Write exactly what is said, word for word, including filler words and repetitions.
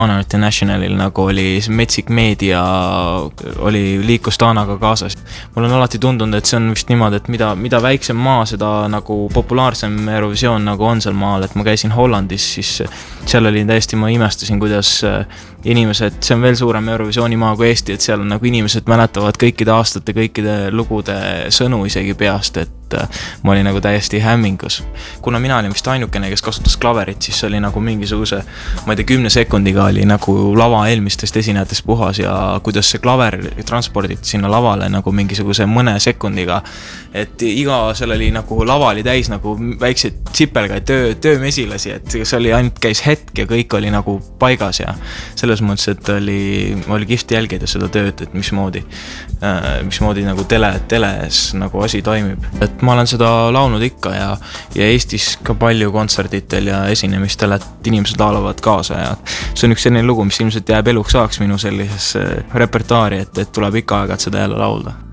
Anarti Nationalil nagu oli metsik meedia, oli liikus Taanaga kaasas. Mul on alati tundunud, et see on vist niimoodi, et mida, mida väiksem maa, seda nagu populaarsem Eurovisioon nagu on seal maal, et ma käisin Hollandis, siis seal oli täiesti, ma imestasin, kuidas inimesed, see on veel suurem Eurovisiooni maa kui Eesti, et seal on nagu inimesed mäletavad kõikide aastate, kõikide lugude sõnu isegi peast, et ma olin nagu täiesti hämmingus. Kuna mina olin vist ainukene, kes kasutas klaverit, siis oli nagu mingisuguse, ma ei tea, kümne sekundiga oli nagu lava eelmistest esinejatest puhas ja kuidas see klaver transporditi sinna lavale nagu mingisuguse mõne sekundiga, et iga seal oli nagu lava oli täis nagu väikseid tsipelgaid töö, töömesilasi, et see oli ainult käis hetk ja kõik oli nagu paigas ja selles mõttes, et oli, oli kihvt jälgida seda tööd, et mismoodi, äh, mismoodi nagu tele, teles nagu asi toimib. Et ma olen seda laulnud ikka ja, ja Eestis ka palju kontserditel ja esinemistel, et inimesed laulavad kaasa ja see on üks selline lugu, mis ilmselt jääb eluks saaks minu sellises repertuaari, et, et tuleb ikka aega, et seda jälle laulda.